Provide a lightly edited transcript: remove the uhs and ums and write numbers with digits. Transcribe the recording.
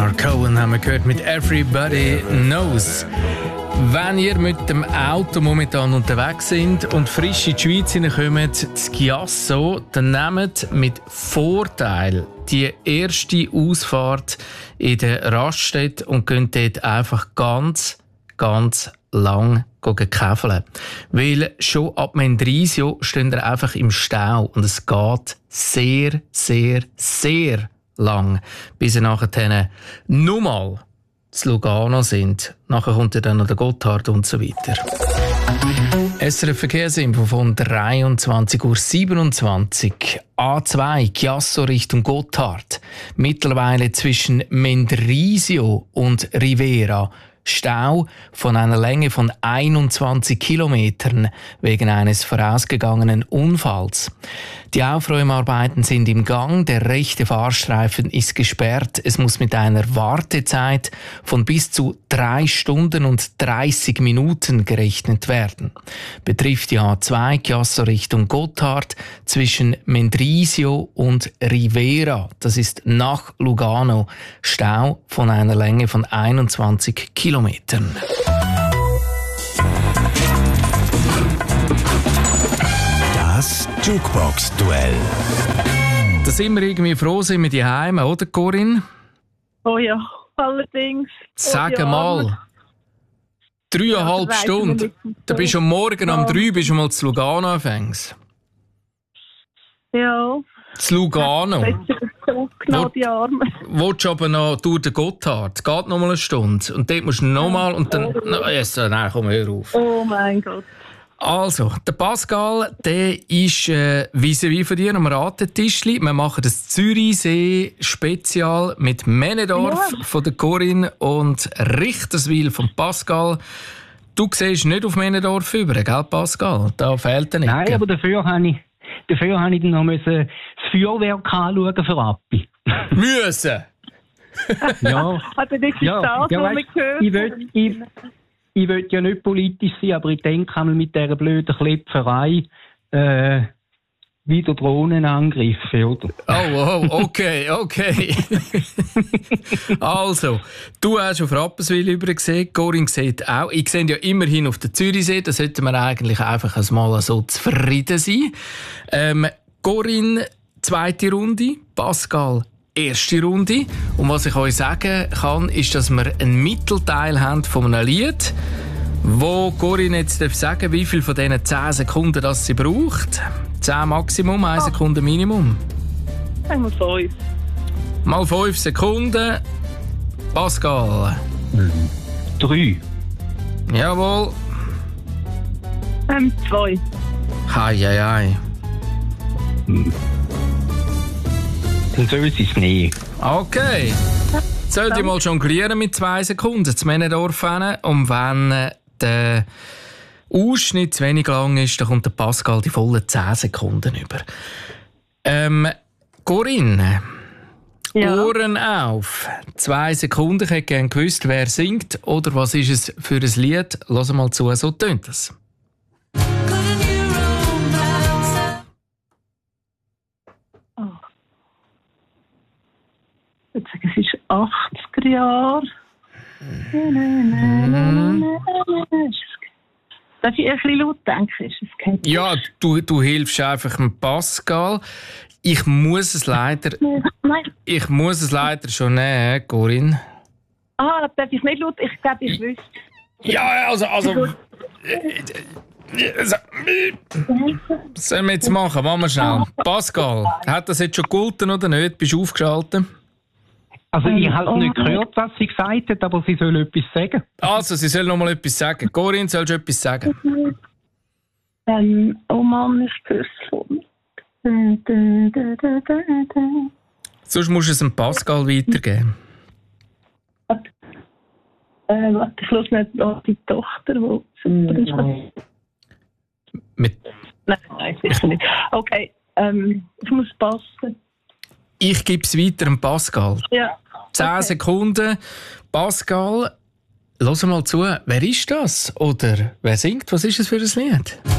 Leonard Cohen haben wir gehört mit «Everybody Knows». Wenn ihr mit dem Auto momentan unterwegs sind und frisch in die Schweiz hineinkommt, das Chiasso, dann nehmt mit Vorteil die erste Ausfahrt in der Raststätte und könnt dort einfach ganz lang käfeln. Weil schon ab Mendrisio stehen ihr einfach im Stau und es geht sehr lang, bis ihr nachher nur mal zu Lugano sind. Nachher kommt ja dann noch der Gotthard und so weiter. SRF Verkehrsinfo von 23:27 Uhr. A2 Chiasso Richtung Gotthard. Mittlerweile zwischen Mendrisio und Rivera. Stau von einer Länge von 21 Kilometern wegen eines vorausgegangenen Unfalls. Die Aufräumarbeiten sind im Gang, der rechte Fahrstreifen ist gesperrt. Es muss mit einer Wartezeit von bis zu 3 Stunden und 30 Minuten gerechnet werden. Betrifft die A2 Chiasso Richtung Gotthard zwischen Mendrisio und Rivera. Das ist nach Lugano. Stau von einer Länge von 21 Kilometern. Das Jukebox-Duell. Da sind wir irgendwie froh, sind wir daheim, oder Corinne? Oh ja, allerdings. Sag mal, 3,5 Stunden. Da bist du am Morgen um 3 bist du mal zu Lugano anfängst. Ja. Zu Lugano. Die Arme. Willst du aber noch durch den Gotthard? Geht noch mal eine Stunde. Und dort musst du noch mal und dann... Nein, komm, hör auf. Oh mein Gott. Also, der Pascal, der ist vis-à-vis von dir am Ratetischli. Wir machen das Zürichsee-Spezial mit Männedorf von der Corinne und Richterswil von Pascal. Du siehst nicht auf Männedorf über, gell, Pascal? Da fehlt dir nicht. Nein, aber dafür habe ich dann noch das Feuerwerk anschauen für Appi. Müssen? Ja. Also das ist das, was wir gehört. Ich will ja nicht politisch sein, aber ich denke einmal mit dieser blöden Klepferei wieder Drohnenangriffe, oder? Oh, okay. Also, du hast auf Rapperswil übergesehen, Corinne sieht auch. Ich sehe ja immerhin auf der Zürichsee, da sollten wir eigentlich einfach mal so zufrieden sein. Corinne, zweite Runde, Pascal, erste Runde. Und was ich euch sagen kann, ist, dass wir einen Mittelteil haben von einem Lied, wo Corinne jetzt sagen darf, wie viel von diesen 10 Sekunden das sie braucht. 10 Maximum, 1 Sekunde Minimum. Sagen wir 5. Mal 5 Sekunden. Pascal. 3. Jawohl. 2. Hei. Dann soll sie es nehmen. Okay. Sollt ihr mal jonglieren mit 2 Sekunden zu Männedorf hin. Und wenn der Ausschnitt zu wenig lang ist, dann kommt der Pascal die vollen 10 Sekunden über. Corinne, Ja. Ohren auf. 2 Sekunden. Ich hätte gerne gewusst, wer singt oder was ist es für ein Lied. Lass mal zu, so tönt es. Ich würde sagen, es ist 80er Jahre. Darf ich ein bisschen laut denken? Ja, du hilfst einfach dem Pascal. Ich muss es leider schon nehmen, Corinne. Darf ich nicht laut? Ich glaube, ich wüsste. Ja, also. Was sollen wir jetzt machen? Machen wir schnell. Pascal, hat das jetzt schon gegolten oder nicht? Bist du aufgeschaltet? Also ich habe nicht gehört, was sie gesagt hat, aber sie soll etwas sagen. Also, sie soll noch mal etwas sagen. Corinne, sollst du etwas sagen? Oh Mann, ich höre es schon. Sonst musst du es dem Pascal weitergeben. Warte, ich höre nicht an die Tochter, die super ist. Nein, sicher nicht. Okay, ich muss passen. Ich gebe es weiter dem Pascal. Ja. 10 Sekunden. Pascal, hör mal zu. Wer ist das? Oder wer singt? Was ist es für ein Lied?